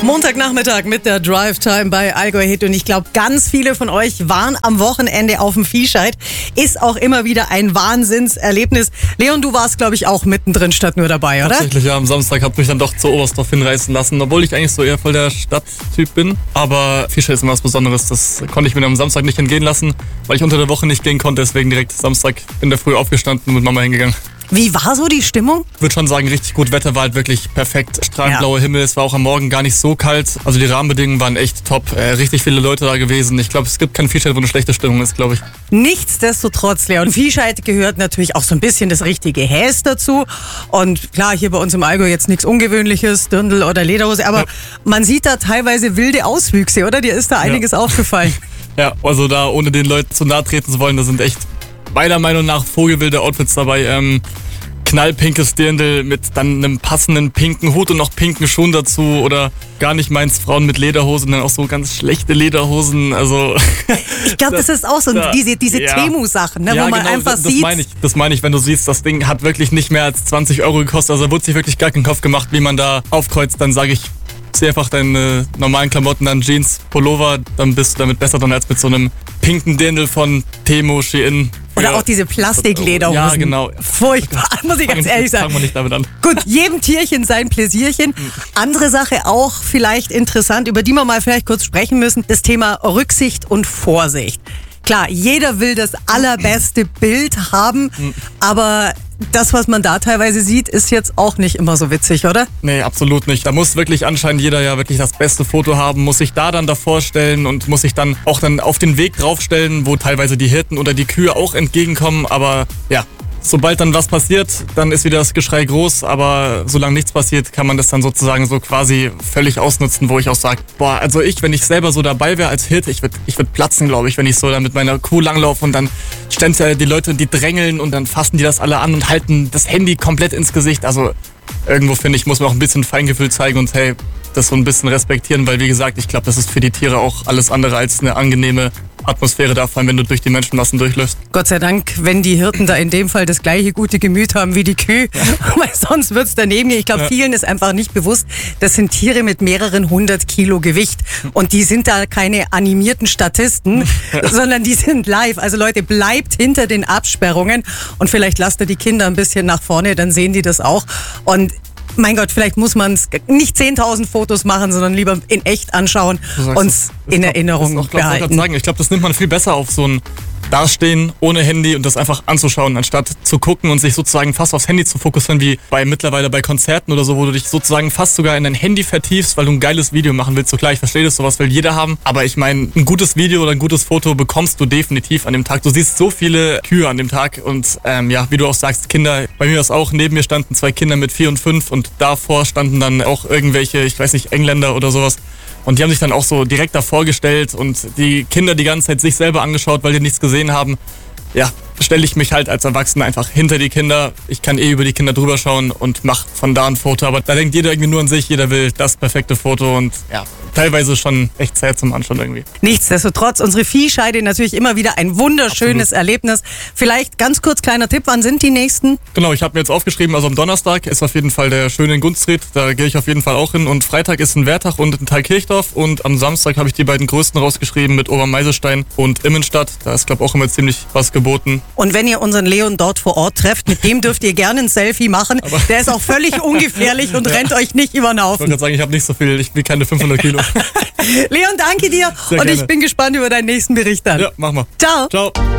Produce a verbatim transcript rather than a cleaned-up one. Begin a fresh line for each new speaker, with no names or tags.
Montagnachmittag mit der Drive Time bei Allgäu Hit und ich glaube, ganz viele von euch waren am Wochenende auf dem Viehscheid. Ist auch immer wieder ein Wahnsinnserlebnis. Leon, du warst, glaube ich, auch mittendrin statt nur dabei, oder?
Tatsächlich, ja. Am Samstag hat mich dann doch zu Oberstdorf hinreißen lassen, obwohl ich eigentlich so eher voll der Stadttyp bin. Aber Viehscheid ist immer was Besonderes. Das konnte ich mir am Samstag nicht entgehen lassen, weil ich unter der Woche nicht gehen konnte. Deswegen direkt Samstag in der Früh aufgestanden und mit Mama hingegangen.
Wie war so die Stimmung?
Ich würde schon sagen, richtig gut. Wetter war halt wirklich perfekt. Strahlend blauer Himmel. Es war auch am Morgen gar nicht so kalt. Also die Rahmenbedingungen waren echt top. Äh, richtig viele Leute da gewesen. Ich glaube, es gibt kein Viehscheid, wo eine schlechte Stimmung ist, glaube ich.
Nichtsdestotrotz, Leon, Viehscheid gehört natürlich auch so ein bisschen das richtige Häs dazu. Und klar, hier bei uns im Allgäu jetzt nichts Ungewöhnliches, Dirndl oder Lederhose. Aber ja, man sieht da teilweise wilde Auswüchse, oder? Dir ist da einiges ja aufgefallen.
Ja, also da, ohne den Leuten zu nahe treten zu wollen, da sind echt meiner Meinung nach vogelwilde Outfits dabei. Ähm, knallpinkes Dirndl mit dann einem passenden pinken Hut und noch pinken Schuhen dazu oder gar nicht meins Frauen mit Lederhosen, dann auch so ganz schlechte Lederhosen. Also
ich glaube, das, das ist auch so da, diese, diese
ja.
Temu-Sachen, ne,
ja,
wo man
genau,
einfach
das,
sieht.
Das meine ich, das meine ich, wenn du siehst, das Ding hat wirklich nicht mehr als zwanzig Euro gekostet. Also da wurde sich wirklich gar keinen Kopf gemacht, wie man da aufkreuzt. Dann sage ich, zieh einfach deine normalen Klamotten, dann Jeans, Pullover, dann bist du damit besser dran als mit so einem pinken Dirndl von Temu, Shein.
Oder auch diese Plastiklederhosen.
Ja, genau.
Furchtbar, muss ich ganz ehrlich sagen.
Fangen wir nicht damit an.
Gut, jedem Tierchen sein Pläsierchen. Andere Sache auch vielleicht interessant, über die wir mal vielleicht kurz sprechen müssen, das Thema Rücksicht und Vorsicht. Klar, jeder will das allerbeste Bild haben, aber das, was man da teilweise sieht, ist jetzt auch nicht immer so witzig, oder?
Nee, absolut nicht. Da muss wirklich anscheinend jeder ja wirklich das beste Foto haben, muss sich da dann davor stellen und muss sich dann auch dann auf den Weg draufstellen, wo teilweise die Hirten oder die Kühe auch entgegenkommen. Aber ja, sobald dann was passiert, dann ist wieder das Geschrei groß. Aber solange nichts passiert, kann man das dann sozusagen so quasi völlig ausnutzen, wo ich auch sage, boah, also ich, wenn ich selber so dabei wäre als Hirte, ich würde ich würd platzen, glaube ich, wenn ich so dann mit meiner Kuh langlaufe und dann stellen die Leute, die drängeln und dann fassen die das alle an und halten das Handy komplett ins Gesicht. Also irgendwo, finde ich, muss man auch ein bisschen Feingefühl zeigen und hey, das so ein bisschen respektieren, weil wie gesagt, ich glaube, das ist für die Tiere auch alles andere als eine angenehme Atmosphäre da, vor allem wenn du durch die Menschenmassen durchläufst.
Gott sei Dank, wenn die Hirten da in dem Fall das gleiche gute Gemüt haben wie die Kühe, ja. Weil sonst wird's daneben gehen. Ich glaube, ja. vielen ist einfach nicht bewusst, das sind Tiere mit mehreren hundert Kilo Gewicht und die sind da keine animierten Statisten, ja. sondern die sind live. Also Leute, bleibt hinter den Absperrungen und vielleicht lasst ihr die Kinder ein bisschen nach vorne, dann sehen die das auch. Und mein Gott, vielleicht muss man es nicht zehntausend Fotos machen, sondern lieber in echt anschauen und es in Erinnerung
auch,
behalten.
Ich, sagen, ich glaube, das nimmt man viel besser auf so ein Dastehen ohne Handy und das einfach anzuschauen, anstatt zu gucken und sich sozusagen fast aufs Handy zu fokussieren, wie bei mittlerweile bei Konzerten oder so, wo du dich sozusagen fast sogar in dein Handy vertiefst, weil du ein geiles Video machen willst. So klar, ich verstehe das, sowas will jeder haben, aber ich meine, ein gutes Video oder ein gutes Foto bekommst du definitiv an dem Tag. Du siehst so viele Kühe an dem Tag und ähm, ja, wie du auch sagst, Kinder, bei mir war es auch, neben mir standen zwei Kinder mit vier und fünf und davor standen dann auch irgendwelche, ich weiß nicht, Engländer oder sowas. Und die haben sich dann auch so direkt davor gestellt und die Kinder die ganze Zeit sich selber angeschaut, weil die nichts gesehen haben. Ja, stelle ich mich halt als Erwachsener einfach hinter die Kinder. Ich kann eh über die Kinder drüber schauen und mache von da ein Foto. Aber da denkt jeder irgendwie nur an sich, jeder will das perfekte Foto und ja, teilweise schon echt zäh zum Anschauen irgendwie.
Nichtsdestotrotz, unsere Viehscheide natürlich immer wieder ein wunderschönes Absolut. Erlebnis. Vielleicht ganz kurz kleiner Tipp, wann sind die nächsten?
Genau, ich habe mir jetzt aufgeschrieben, also am Donnerstag ist auf jeden Fall der schöne in Gunstried, da gehe ich auf jeden Fall auch hin und Freitag ist ein Wertach und ein Thalkirchdorf und am Samstag habe ich die beiden größten rausgeschrieben mit Obermeiselstein und Immenstadt. Da ist glaube ich auch immer ziemlich was geboten.
Und wenn ihr unseren Leon dort vor Ort trefft, mit dem dürft ihr gerne ein Selfie machen. Aber der ist auch völlig ungefährlich und ja. rennt euch nicht über den Haufen.
Ich wollte gerade sagen, ich habe nicht so viel, ich wiege keine fünfhundert Kilo.
Leon, danke dir. Sehr und gerne. Ich bin gespannt über deinen nächsten Bericht dann.
Ja, mach mal.
Ciao.
Ciao.